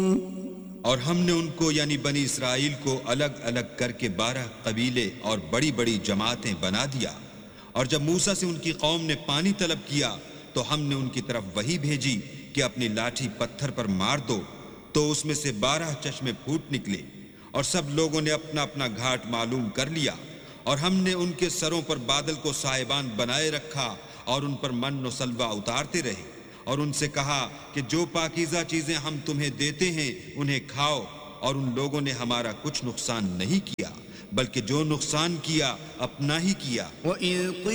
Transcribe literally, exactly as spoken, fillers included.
और हमने उनको यानी बनी इसराइल को अलग अलग करके बारह कबीले और बड़ी बड़ी जमातें बना दिया। और जब मूसा से उनकी कौम ने पानी तलब किया तो हमने उनकी तरफ वही भेजी कि अपनी लाठी पत्थर पर मार दो, तो उसमें से बारह चश्मे फूट निकले और सब लोगों ने अपना अपना घाट मालूम कर लिया। और हमने उनके सरों पर बादल को साहिबान बनाए रखा और उन पर मन और सलवा उतारते रहे और उनसे कहा कि जो पाकीज़ा चीजें हम तुम्हें देते हैं उन्हें खाओ। और उन लोगों ने हमारा कुछ नुकसान नहीं किया, बल्कि जो नुकसान किया अपना ही किया।